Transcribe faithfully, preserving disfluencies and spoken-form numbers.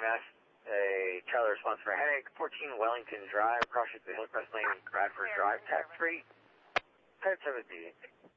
M S, a Charlie response for a headache, fourteen Wellington Drive, cross the Hillcrest Lane, Bradford Drive, tax three, head seven D.